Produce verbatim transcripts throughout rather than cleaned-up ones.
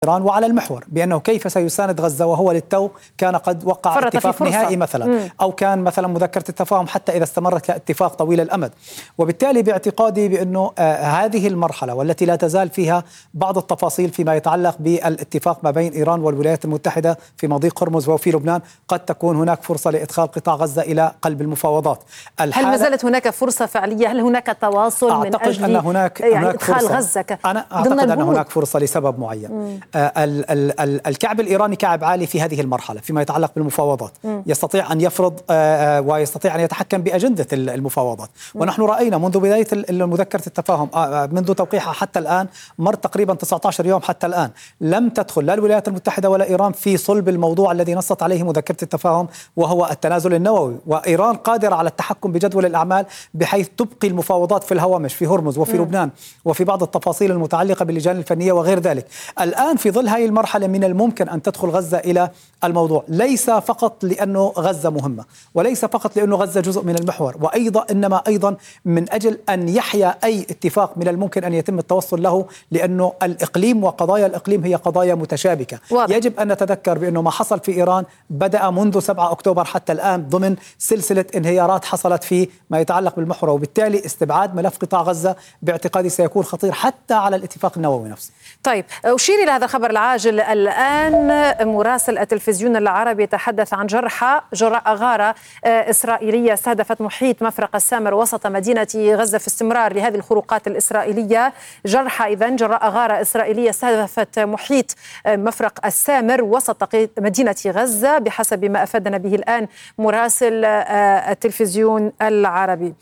إيران وعلى المحور بأنه كيف سيساند غزة وهو للتو كان قد وقع اتفاق نهائي مثلا مم. أو كان مثلا مذكرة التفاهم حتى إذا استمرت كاتفاق طويل الأمد. وبالتالي باعتقادي بأنه آه هذه المرحلة والتي لا تزال فيها بعض التفاصيل فيما يتعلق بالاتفاق ما بين إيران والولايات المتحدة في مضيق هرمز وفي لبنان قد تكون هناك فرصة لإدخال قطاع غزة إلى قلب المفاوضات. هل ما زالت هناك فرصة فعلية؟ هل هناك تواصل من أجل أن هناك يعني هناك إدخال فرصة. غزة ك... أنا أعتقد أن هناك فرصة لسبب معين. آه ال ال ال الكعب الإيراني كعب عالي في هذه المرحلة فيما يتعلق بالمفاوضات. م. يستطيع أن يفرض آه ويستطيع أن يتحكم بأجندة المفاوضات. م. ونحن رأينا منذ بداية مذكرة التفاهم آه منذ توقيعها حتى الآن مر تقريبا تسعة عشر يوم حتى الآن لم تدخل لا الولايات المتحدة ولا إيران في صلب الموضوع الذي نصت عليه مذكرة التفاهم وهو التنازل النووي. وإيران قادرة على التحكم بجدول الأعمال بحيث تبقي المفاوضات في الهوامش في هرمز وفي م. لبنان وفي بعض التفاصيل المتعلقة باللجان الفنية وغير ذلك. الآن في ظل هذه المرحلة من الممكن أن تدخل غزة إلى الموضوع ليس فقط لأنه غزة مهمة وليس فقط لأنه غزة جزء من المحور وأيضا إنما أيضا من أجل أن يحيا أي اتفاق من الممكن أن يتم التوصل له لأنه الإقليم وقضايا الإقليم هي قضايا متشابكة. واضح. يجب أن نتذكر بأنه ما حصل في إيران بدأ منذ سبعة أكتوبر حتى الآن ضمن سلسلة انهيارات حصلت في ما يتعلق بالمحور وبالتالي استبعاد ملف قطاع غزة باعتقادي سيكون خطير حتى على الاتفاق النووي نفسه. طيب أشير إلى هذا الخبر العاجل الآن. مراسل التلفزيون العربي يتحدث عن جرحى جراء غارة إسرائيلية استهدفت محيط مفرق السامر وسط مدينة غزة في استمرار لهذه الخروقات الإسرائيلية. جرحى إذن جراء غارة إسرائيلية استهدفت محيط مفرق السامر وسط مدينة غزة بحسب ما أفادنا به الآن مراسل التلفزيون العربي.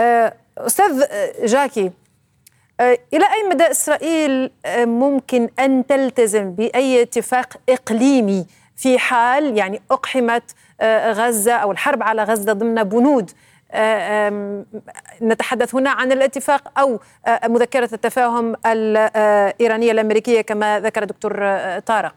أستاذ جاكي، إلى أي مدى إسرائيل ممكن أن تلتزم بأي اتفاق إقليمي في حال يعني أقحمت غزة أو الحرب على غزة ضمن بنود نتحدث هنا عن الاتفاق أو مذكرة التفاهم الإيرانية الأمريكية كما ذكر دكتور طارق؟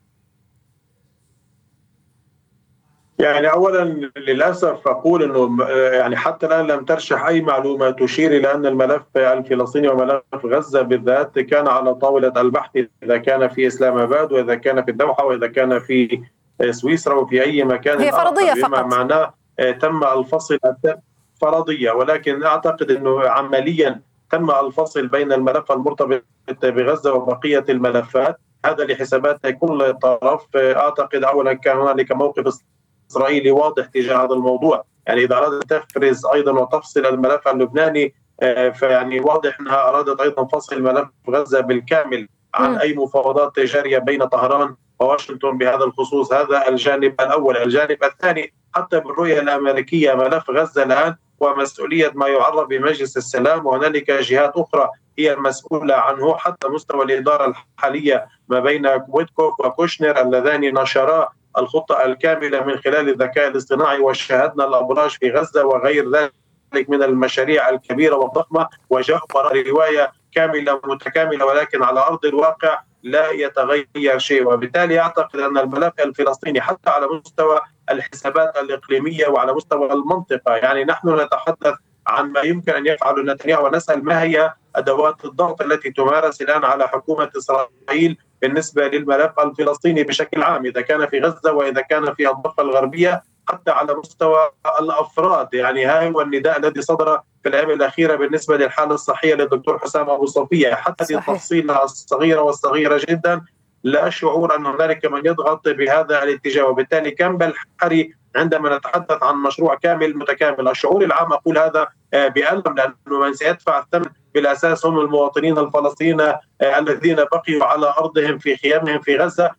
يعني أولا للأسف أقول أنه يعني حتى الآن لم ترشح أي معلومة تشير إلى أن الملف الفلسطيني وملف غزة بالذات كان على طاولة البحث إذا كان في إسلام آباد وإذا كان في الدوحة وإذا كان في سويسرا وفي أي مكان. هي فرضية فقط معناه تم الفصل فرضية، ولكن أعتقد أنه عمليا تم الفصل بين الملف المرتبط بغزة وبقية الملفات. هذا لحسابات كل طرف. أعتقد أولا كان هنالك موقف إسرائيلي واضح تجاه هذا الموضوع، يعني إذا أرادت تفرز أيضا وتفصل الملف اللبناني فيعني واضح أنها أرادت أيضا فصل ملف غزة بالكامل عن أي مفاوضات جارية بين طهران وواشنطن بهذا الخصوص. هذا الجانب الأول. الجانب الثاني حتى بالرؤية الأمريكية ملف غزة الآن ومسؤولية ما يعرف بمجلس السلام وهنالك جهات أخرى هي المسؤولة عنه حتى مستوى الإدارة الحالية ما بين ويتكوف وكوشنر اللذان نشرا الخطة الكاملة من خلال الذكاء الاصطناعي وشاهدنا الأبراج في غزة وغير ذلك من المشاريع الكبيرة والضخمة وجاء وراء رواية كاملة متكاملة، ولكن على أرض الواقع لا يتغير شيء. وبالتالي أعتقد أن الملف الفلسطيني حتى على مستوى الحسابات الإقليمية وعلى مستوى المنطقة، يعني نحن نتحدث عن ما يمكن أن يفعل نتنياهو ونسأل ما هي أدوات الضغط التي تمارس الآن على حكومة إسرائيل بالنسبة للملف الفلسطيني بشكل عام، إذا كان في غزة وإذا كان في الضفة الغربية حتى على مستوى الأفراد. يعني هذا هو النداء الذي صدر في الأيام الأخيرة بالنسبة للحالة الصحية للدكتور حسام أبو صفية. حتى هذه التفصيلة الصغيرة والصغيرة جدا لا شعور أن هنالك من يضغط بهذا الاتجاه. وبالتالي كان بالحري عندما نتحدث عن مشروع كامل متكامل الشعور العام أقول هذا بألم، لأنه من سيدفع الثمن بالأساس هم المواطنين الفلسطينيين الذين بقيوا على أرضهم في خيامهم في غزة.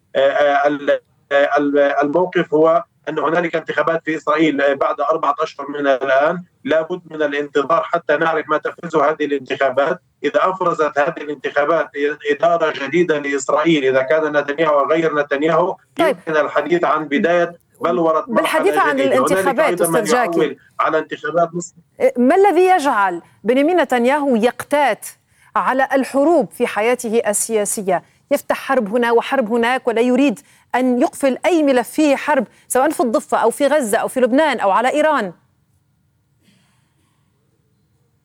الموقف هو أن هنالك انتخابات في إسرائيل بعد أربعة أشهر من الآن، لابد من الانتظار حتى نعرف ما تفرزه هذه الانتخابات. إذا أفرزت هذه الانتخابات إدارة جديدة لإسرائيل إذا كان نتنياهو وغير نتنياهو طيب. يمكن الحديث عن بداية بلورة بالحديث عن الانتخابات أستاذ جاكي على انتخابات ما الذي يجعل بنيامين نتنياهو يقتات على الحروب في حياته السياسية؟ يفتح حرب هنا وحرب هناك ولا يريد أن يقفل أي ملف فيه حرب سواء في الضفة أو في غزة أو في لبنان أو على إيران.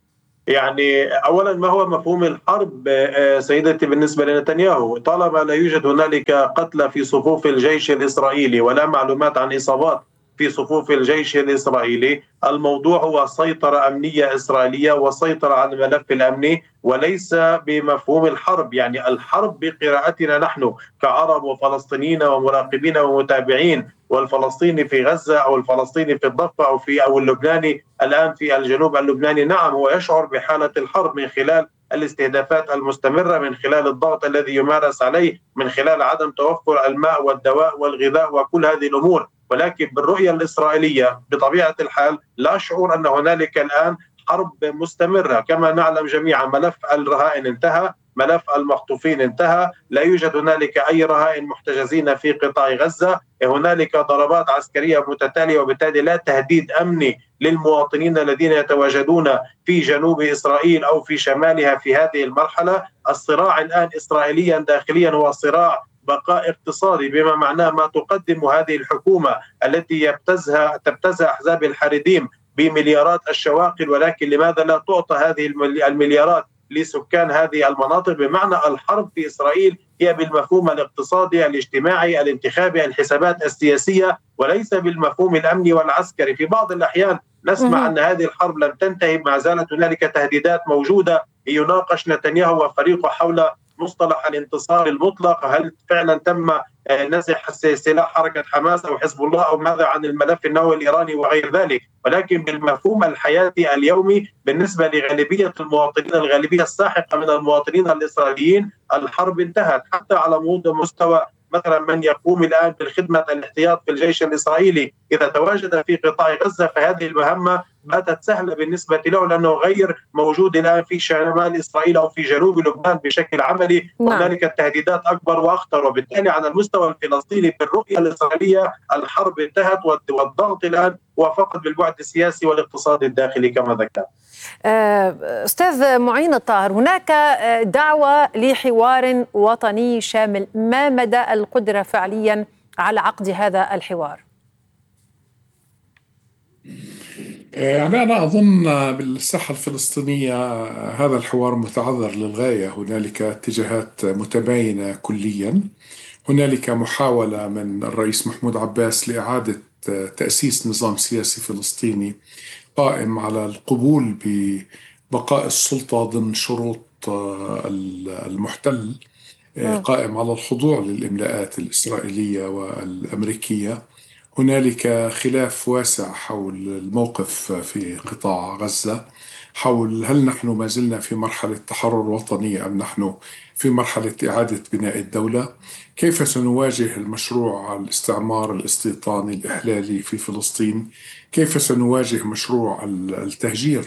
يعني أولا، ما هو مفهوم الحرب سيدتي بالنسبة لنتنياهو؟ طالما لا يوجد هنالك قتلى في صفوف الجيش الإسرائيلي ولا معلومات عن إصابات في صفوف الجيش الإسرائيلي، الموضوع هو سيطرة أمنية إسرائيلية وسيطرة على الملف الأمني، وليس بمفهوم الحرب. يعني الحرب بقراءتنا نحن كعرب وفلسطينيين ومراقبين ومتابعين، والفلسطيني في غزة أو الفلسطيني في الضفة أو في أو اللبناني الآن في الجنوب اللبناني، نعم هو يشعر بحالة الحرب من خلال الاستهدافات المستمرة، من خلال الضغط الذي يمارس عليه، من خلال عدم توفر الماء والدواء والغذاء وكل هذه الأمور. ولكن بالرؤية الإسرائيلية بطبيعة الحال لا شعور أن هنالك الآن حرب مستمرة. كما نعلم جميعا ملف الرهائن انتهى، ملف المخطوفين انتهى، لا يوجد هنالك أي رهائن محتجزين في قطاع غزة، هنالك ضربات عسكرية متتالية، وبالتالي لا تهديد أمني للمواطنين الذين يتواجدون في جنوب إسرائيل أو في شمالها في هذه المرحلة. الصراع الآن إسرائيليا داخليا هو صراع بقاء اقتصادي، بما معناه ما تقدم هذه الحكومة التي يبتزها تبتزها أحزاب الحريديم بمليارات الشواقل، ولكن لماذا لا تعطى هذه المليارات لسكان هذه المناطق؟ بمعنى الحرب في إسرائيل هي بالمفهوم الاقتصادي الاجتماعي الانتخابي الحسابات السياسية، وليس بالمفهوم الأمني والعسكري. في بعض الأحيان نسمع أن هذه الحرب لم تنتهي، ما زالت هنالك تهديدات موجودة. يناقش نتنياهو وفريقه حول مصطلح الانتصار المطلق، هل فعلا تم نزع سلاح حركة حماس أو حزب الله، أو ماذا عن الملف النووي الإيراني وغير ذلك. ولكن بالمفهوم الحياتي اليومي بالنسبة لغالبية المواطنين، الغالبية الساحقة من المواطنين الإسرائيليين، الحرب انتهت. حتى على مستوى مثلا من يقوم الآن بالخدمة الاحتياط في الجيش الإسرائيلي، إذا تواجد في قطاع غزة فهذه المهمة باتت سهلة بالنسبة له، لأنه غير موجود الآن في شمال إسرائيل أو في جنوب لبنان بشكل عملي. هنالك التهديدات أكبر وأخطر، وبالتالي على المستوى الفلسطيني بالرؤية الإسرائيلية الحرب انتهت، والضغط الآن هو فقط بالبعد السياسي والاقتصادي الداخلي كما ذكرت. أستاذ معين الطاهر، هناك دعوة لحوار وطني شامل، ما مدى القدرة فعليا على عقد هذا الحوار؟ يعني أنا أظن بالساحة الفلسطينية هذا الحوار متعذر للغاية. هنالك اتجاهات متباينة كليا، هنالك محاولة من الرئيس محمود عباس لإعادة تأسيس نظام سياسي فلسطيني قائم على القبول ببقاء السلطة ضمن شروط المحتل، قائم على الخضوع للإملاءات الإسرائيلية والأمريكية. هنالك خلاف واسع حول الموقف في قطاع غزة، حول هل نحن ما زلنا في مرحلة تحرر وطني أم نحن في مرحلة إعادة بناء الدولة، كيف سنواجه المشروع الاستعمار الاستيطاني الإحلالي في فلسطين، كيف سنواجه مشروع التهجير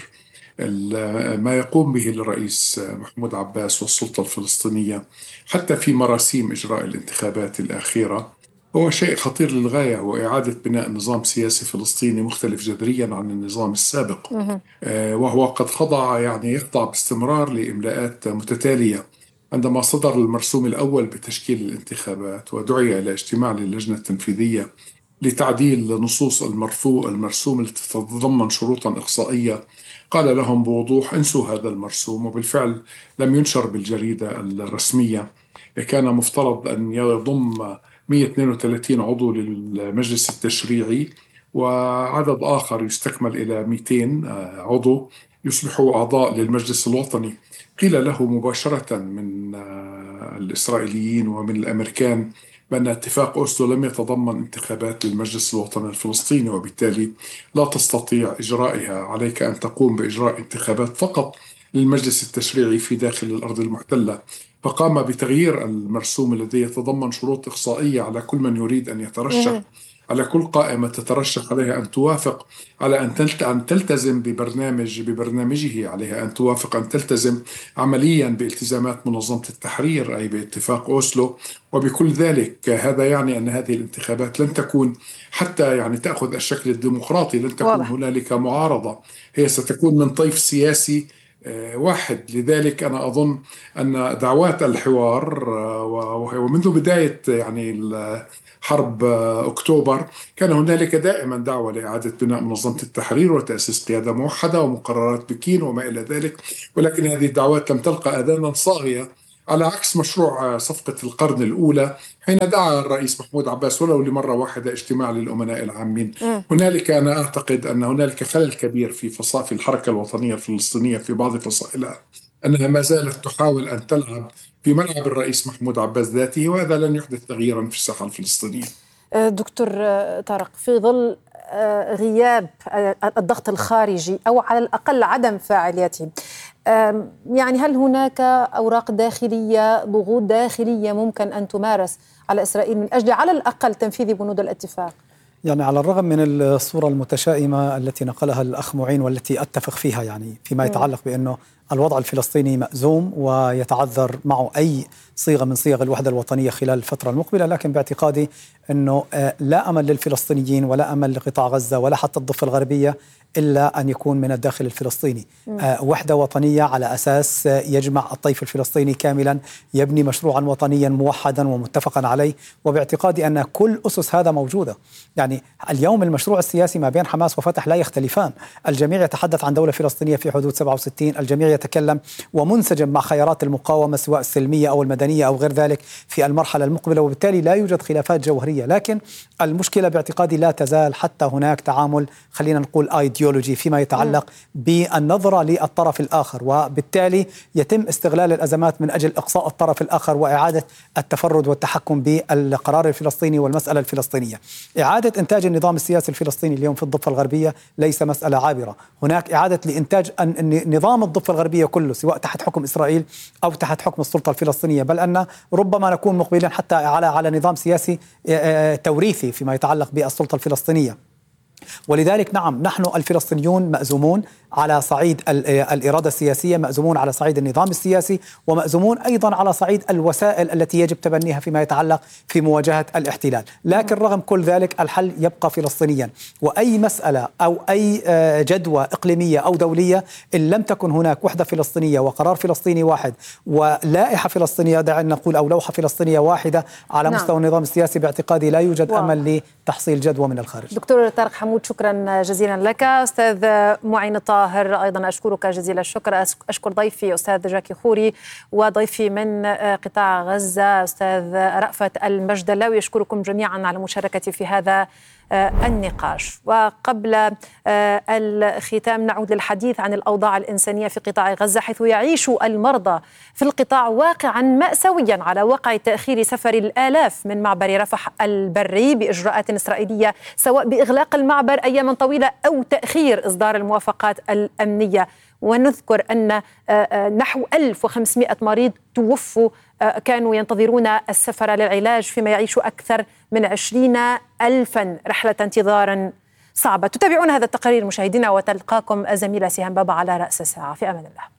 ما يقوم به الرئيس محمود عباس والسلطة الفلسطينية حتى في مراسيم إجراء الانتخابات الأخيرة. هو شيء خطير للغاية، وإعادة بناء نظام سياسي فلسطيني مختلف جذريا عن النظام السابق، وهو قد خضع يعني يخضع باستمرار لإملاءات متتالية. عندما صدر المرسوم الأول بتشكيل الانتخابات ودعي إلى اجتماع للجنة التنفيذية لتعديل نصوص المرفوع المرسوم التي تتضمن شروطا إقصائية، قال لهم بوضوح انسوا هذا المرسوم، وبالفعل لم ينشر بالجريدة الرسمية. كان مفترض أن يضم مئة واثنين وثلاثين عضو للمجلس التشريعي، وعدد آخر يستكمل إلى مئتين عضو يصبحوا أعضاء للمجلس الوطني. قيل له مباشرة من الإسرائيليين ومن الأمريكان بأن اتفاق أوسلو لم يتضمن انتخابات للمجلس الوطني الفلسطيني، وبالتالي لا تستطيع إجرائها، عليك أن تقوم بإجراء انتخابات فقط للمجلس التشريعي في داخل الأرض المحتلة. فقام بتغيير المرسوم الذي يتضمن شروط إقصائية على كل من يريد أن يترشح، على كل قائمة تترشح عليها أن توافق على أن تلتزم ببرنامج ببرنامجه، عليها أن توافق أن تلتزم عمليا بالتزامات منظمة التحرير أي باتفاق أوسلو. وبكل ذلك هذا يعني أن هذه الانتخابات لن تكون حتى يعني تأخذ الشكل الديمقراطي، لن تكون واضح. هنالك معارضة، هي ستكون من طيف سياسي واحد. لذلك أنا أظن أن دعوات الحوار ومنذ بداية يعني حرب أكتوبر كان هنالك دائما دعوة لإعادة بناء منظمة التحرير وتأسيس قيادة موحدة ومقررات بكين وما إلى ذلك، ولكن هذه الدعوات لم تلقى آذانا صاغية، على عكس مشروع صفقة القرن الأولى حين دعا الرئيس محمود عباس ولو لمرة واحدة اجتماع للأمناء العامين. م. هنالك أنا أعتقد أن هنالك خلل كبير في فصائل الحركة الوطنية الفلسطينية في بعض فصائلها، أنها ما زالت تحاول أن تلعب في ملعب الرئيس محمود عباس ذاته، وهذا لن يحدث تغييرا في الساحة الفلسطينية. دكتور طارق، في ظل غياب الضغط الخارجي أو على الأقل عدم فاعليته، يعني هل هناك أوراق داخلية، ضغوط داخلية ممكن أن تمارس على إسرائيل من أجل على الأقل تنفيذ بنود الاتفاق؟ يعني على الرغم من الصورة المتشائمة التي نقلها الأخ معين والتي أتفق فيها، يعني فيما يتعلق بأنه الوضع الفلسطيني مأزوم ويتعذر معه أي صيغة من صيغ الوحدة الوطنية خلال الفترة المقبلة، لكن باعتقادي أنه لا أمل للفلسطينيين ولا أمل لقطاع غزة ولا حتى الضفة الغربية إلا أن يكون من الداخل الفلسطيني. آه وحدة وطنية على أساس يجمع الطيف الفلسطيني كاملا، يبني مشروعا وطنيا موحدا ومتفقا عليه، وباعتقادي أن كل أسس هذا موجودة. يعني اليوم المشروع السياسي ما بين حماس وفتح لا يختلفان، الجميع يتحدث عن دولة فلسطينية في حدود سبعة وستين، الجميع يتكلم ومنسجم مع خيارات المقاومة سواء السلمية أو المدنية أو غير ذلك في المرحلة المقبلة، وبالتالي لا يوجد خلافات جوهرية. لكن المشكلة باعتقادي لا تزال حتى هناك تعامل، خلينا نقول ايديولوجي، فيما يتعلق بالنظرة للطرف الآخر، وبالتالي يتم استغلال الأزمات من أجل إقصاء الطرف الآخر وإعادة التفرد والتحكم بالقرار الفلسطيني والمسألة الفلسطينية. إعادة إنتاج النظام السياسي الفلسطيني اليوم في الضفة الغربية ليس مسألة عابرة، هناك إعادة لإنتاج نظام الضفة الغربية كله سواء تحت حكم إسرائيل أو تحت حكم السلطة الفلسطينية، بل أن ربما نكون مقبلين حتى على على نظام سياسي توريثي فيما يتعلق بالسلطة الفلسطينية. ولذلك نعم، نحن الفلسطينيون مأزومون على صعيد الإرادة السياسية، مأزومون على صعيد النظام السياسي، ومأزومون أيضا على صعيد الوسائل التي يجب تبنيها فيما يتعلق في مواجهة الاحتلال. لكن رغم كل ذلك الحل يبقى فلسطينيا، وأي مسألة أو أي جدوى إقليمية أو دولية إن لم تكن هناك وحدة فلسطينية وقرار فلسطيني واحد ولائحة فلسطينية، دعنا نقول أو لوحة فلسطينية واحدة على نعم. مستوى النظام السياسي، باعتقادي لا يوجد واو. أمل لتحصيل جدوى من الخارج. دكتور طارق حمود، شكرا جزيلا لك. أستاذ معين طاهر، أيضا أشكرك جزيل الشكر. أشكر ضيفي أستاذ جاكي خوري، وضيفي من قطاع غزة أستاذ رأفت المجدلاوي. أشكركم جميعا على مشاركتي في هذا النقاش. وقبل الختام نعود للحديث عن الأوضاع الإنسانية في قطاع غزة، حيث يعيش المرضى في القطاع واقعا مأساويا على وقع تأخير سفر الآلاف من معبر رفح البري بإجراءات إسرائيلية، سواء بإغلاق المعبر أياما طويلة أو تأخير إصدار الموافقات الأمنية. ونذكر أن نحو ألف وخمسمائة مريض توفوا كانوا ينتظرون السفر للعلاج، فيما يعيش أكثر من عشرين ألفا رحلة انتظار صعبة. تتابعون هذا التقرير مشاهدينا، وتلقاكم الزميلة سهام بابا على رأس الساعة. في أمان الله.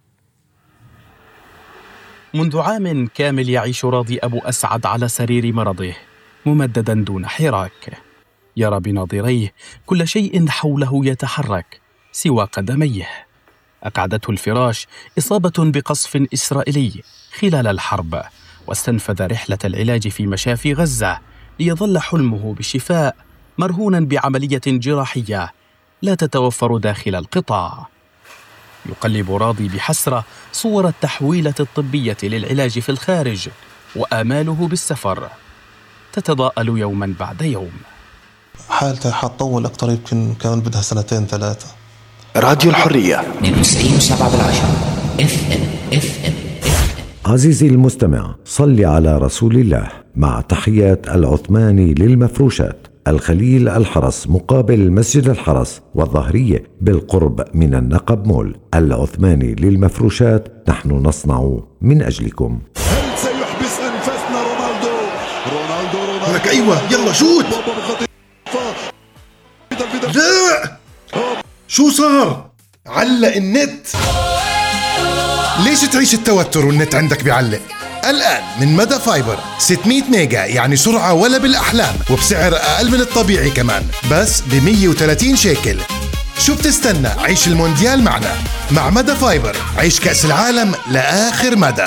منذ عام كامل يعيش راضي أبو أسعد على سرير مرضه ممددا دون حراك، يرى بناظريه كل شيء حوله يتحرك سوى قدميه. أقعدته الفراش إصابة بقصف إسرائيلي خلال الحرب، واستنفذ رحلة العلاج في مشافي غزة ليظل حلمه بالشفاء مرهونا بعملية جراحية لا تتوفر داخل القطاع. يقلب راضي بحسرة صور التحويلة الطبية للعلاج في الخارج، وآماله بالسفر تتضاءل يوما بعد يوم. حالته حتطول أكثر، يمكن كان بدها سنتين ثلاثة. راديو الحرية تسعين وسبعة بالعشرة اف ام اف ام. عزيزي المستمع، صل على رسول الله. مع تحيات العثماني للمفروشات، الخليل الحرس مقابل مسجد الحرس والظهرية بالقرب من النقب مول. العثماني للمفروشات، نحن نصنع من أجلكم. هل سيحبس أنفسنا رونالدو؟ رونالدو رونالدو لك أيوة، يلا شوت. لا، شو صار؟ علق النت. ليش تعيش التوتر والنت عندك بيعلق؟ الآن من مدى فايبر ستمائة ميجا، يعني سرعة ولا بالأحلام، وبسعر أقل من الطبيعي كمان، بس ب مية وثلاثين شيكل. شو بتستنى؟ عيش المونديال معنا. مع مدى فايبر عيش كأس العالم لآخر مدى.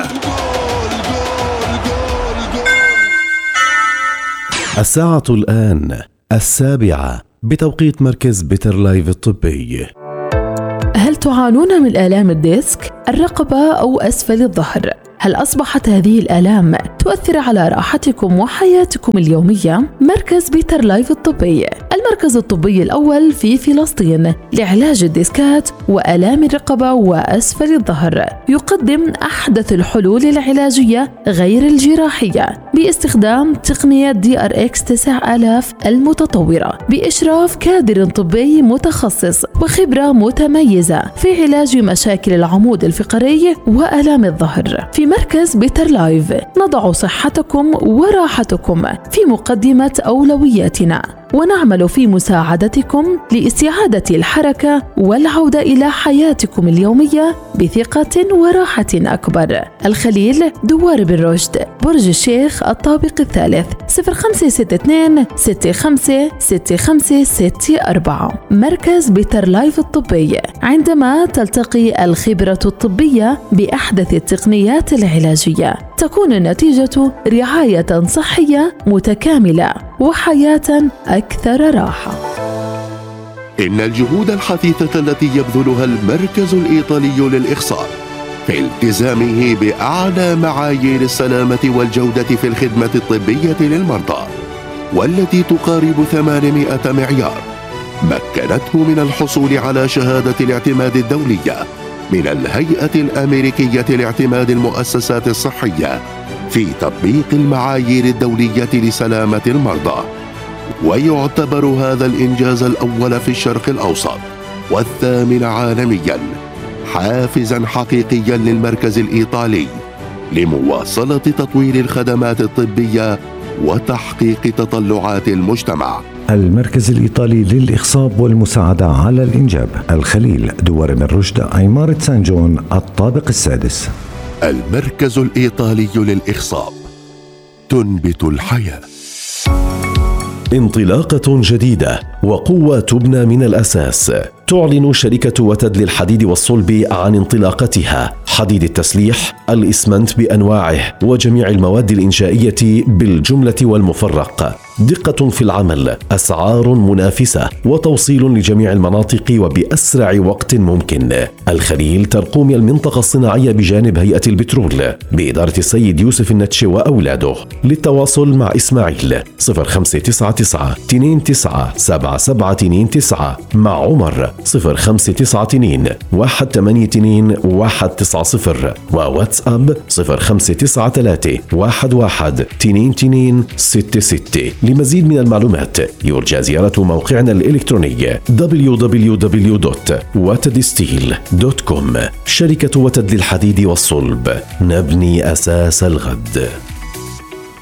الساعة الآن السابعة بتوقيت مركز بيتر لايف الطبي. هل تعانون من آلام الديسك، الرقبة أو أسفل الظهر؟ هل أصبحت هذه الآلام تؤثر على راحتكم وحياتكم اليومية؟ مركز بيتر لايف الطبي، المركز الطبي الأول في فلسطين لعلاج الديسكات وآلام الرقبة وأسفل الظهر، يقدم أحدث الحلول العلاجية غير الجراحية باستخدام تقنية دي آر إكس تسعة آلاف المتطورة بإشراف كادر طبي متخصص وخبرة متميزة في علاج مشاكل العمود الفقري وآلام الظهر. في مركز بيتر لايف نضع صحتكم وراحتكم في مقدمة أولوياتنا، ونعمل في مساعدتكم لاستعادة الحركة والعودة إلى حياتكم اليومية بثقة وراحة أكبر. الخليل، دوار بن رشد، برج الشيخ، الطابق الثالث، صفر خمسة ستة اثنين ستة خمسة ستة خمسة ستة أربعة. مركز بيتر لايف الطبي، عندما تلتقي الخبرة الطبية بأحدث التقنيات العلاجية تكون النتيجة رعاية صحية متكاملة وحياة أكثر راحة. إن الجهود الحثيثة التي يبذلها المركز الإيطالي للإخصاب في التزامه بأعلى معايير السلامة والجودة في الخدمة الطبية للمرضى، والتي تقارب ثمانمائة معيار، مكنته من الحصول على شهادة الاعتماد الدولية من الهيئة الأمريكية لاعتماد المؤسسات الصحية في تطبيق المعايير الدولية لسلامة المرضى. ويعتبر هذا الإنجاز الأول في الشرق الأوسط والثامن عالمياً حافزاً حقيقياً للمركز الإيطالي لمواصلة تطوير الخدمات الطبية وتحقيق تطلعات المجتمع. المركز الإيطالي للإخصاب والمساعدة على الإنجاب، الخليل، دوار بن رشد، عمارة سان جون، الطابق السادس. المركز الإيطالي للإخصاب، تنبت الحياة. انطلاقة جديدة وقوة تبنى من الأساس. تعلن شركة وتد للحديد والصلب عن انطلاقتها حديد التسليح، الإسمنت بأنواعه وجميع المواد الإنشائية بالجملة والمفرق. دقة في العمل، أسعار منافسة، وتوصيل لجميع المناطق وبأسرع وقت ممكن. الخليل، ترقوم المنطقة الصناعية بجانب هيئة البترول بإدارة السيد يوسف النتش وأولاده. للتواصل مع إسماعيل صفر خمسة تسعة تسعة اثنين تسعة سبعة سبعة اثنين تسعة، مع عمر صفر خمسة تسعة اثنين واحد ثمانية اثنين واحد تسعة صفر، وواتساب صفر خمسة تسعة ثلاثة واحد واحد اثنين اثنين ستة ستة. لمزيد من المعلومات يرجى زيارة موقعنا الإلكتروني دبليو دبليو دبليو دوت وتد ستيل دوت كوم. شركة وتد للحديد والصلب، نبني أساس الغد.